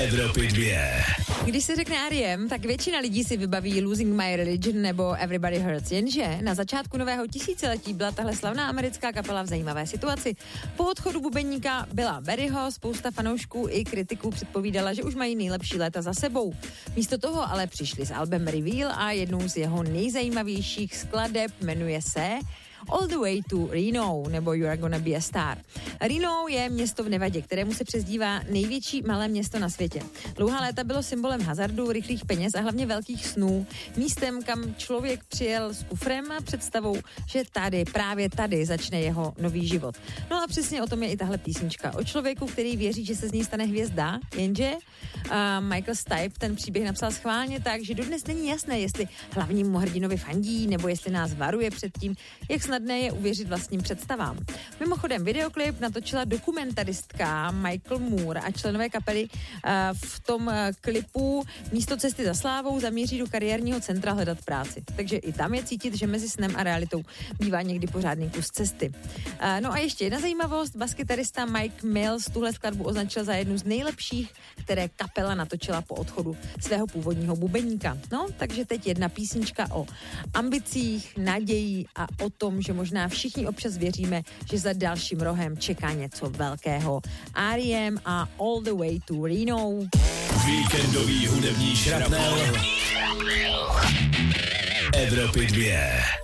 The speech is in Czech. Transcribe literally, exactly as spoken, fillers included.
Evropy dvě. Když se řekne R E M, tak většina lidí si vybaví Losing My Religion nebo Everybody Hurts, jenže na začátku nového tisíciletí byla tahle slavná americká kapela v zajímavé situaci. Po odchodu bubeníka Billa Berryho spousta fanoušků i kritiků předpovídala, že už mají nejlepší léta za sebou. Místo toho ale přišli s albem Reveal a jednou z jeho nejzajímavějších skladeb jmenuje se All the Way to Reno, nebo You're Gonna Be a Star. Reno je město v Nevadě, kterému se přezdívá největší malé město na světě. Dlouhá léta bylo symbolem hazardu, rychlých peněz a hlavně velkých snů. Místem, kam člověk přijel s kufrem a představou, že tady, právě tady začne jeho nový život. No a přesně o tom je i tahle písnička. O člověku, který věří, že se z něj stane hvězda, jenže uh, Michael Stipe ten příběh napsal schválně tak, že dodnes není jasné, jestli hlavnímu hrdinovi fandí, nebo jestli nás varuje před tím, jak snadné je uvěřit vlastním představám. Mimochodem, videoklip natočila dokumentaristka Michael Moore a členové kapely uh, v tom uh, klipu místo cesty za slávou zamíří do kariérního centra hledat práci. Takže i tam je cítit, že mezi snem a realitou bývá někdy pořádný kus cesty. Uh, no a ještě jedna zajímavost, baskytarista Mike Mills tuhle skladbu označil za jednu z nejlepších, které kapela natočila po odchodu svého původního bubeníka. No, takže teď jedna písnička o ambicích, naději a o tom, že možná všichni občas věříme, že za dalším rohem čeká něco velkého. R E M a All the Way to Reno. Víkendový hudební šrapnel Evropy dvě.